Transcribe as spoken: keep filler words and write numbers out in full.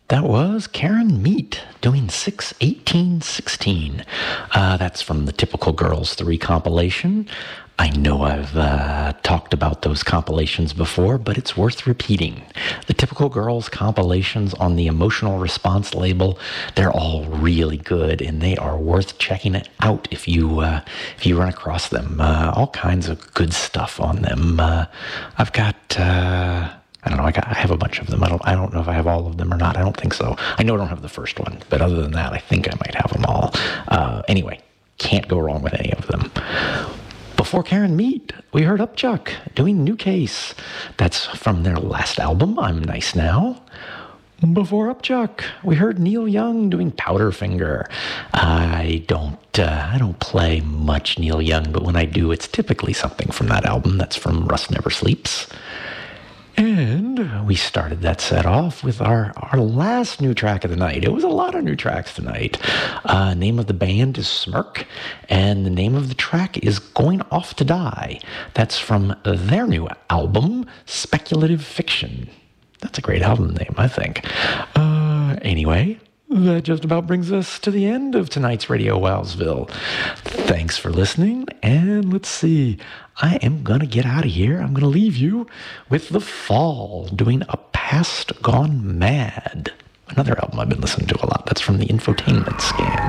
That was Karen Meat doing six eighteen sixteen. Uh, that's from the Typical Girls three compilation. I know I've uh, talked about those compilations before, but it's worth repeating. The Typical Girls compilations on the Emotional Response label, they're all really good, and they are worth checking it out if you uh, if you run across them. Uh, all kinds of good stuff on them. Uh, I've got... Uh, I don't know. I, got, I have a bunch of them. I don't. I don't know if I have all of them or not. I don't think so. I know I don't have the first one, but other than that, I think I might have them all. Uh, anyway, can't go wrong with any of them. Before Karen Meat, we heard Upchuck doing New Case. That's from their last album, I'm Nice Now. Before Upchuck, we heard Neil Young doing Powderfinger. I don't. Uh, I don't play much Neil Young, but when I do, it's typically something from that album. That's from Rust Never Sleeps. And we started that set off with our, our last new track of the night. It was a lot of new tracks tonight. Uh, name of the band is Smirk, and the name of the track is Going Off to Die. That's from their new album, Speculative Fiction. That's a great album name, I think. Uh, anyway... That just about brings us to the end of tonight's Radio Wowsville. Thanks for listening, and let's see. I am going to get out of here. I'm going to leave you with The Fall doing A Past Gone Mad. Another album I've been listening to a lot. That's from the Infotainment Scan.